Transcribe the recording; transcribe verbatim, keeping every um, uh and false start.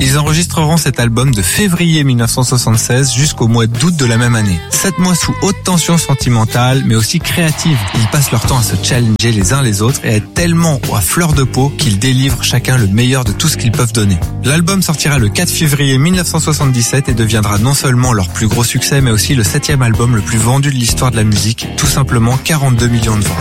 Ils enregistreront cet album de février mille neuf cent soixante-seize jusqu'au mois d'août de la même année. Sept mois sous haute tension sentimentale, mais aussi créative. Ils passent leur temps à se challenger les uns les autres et à être tellement à fleur de peau qu'ils délivrent chacun le meilleur de tout ce qu'ils peuvent donner. L'album sortira le quatre février mille neuf cent soixante-dix-sept et deviendra non seulement leur plus gros succès, mais aussi le septième album le plus vendu de l'histoire de la musique, tout simplement quarante-deux millions de ventes.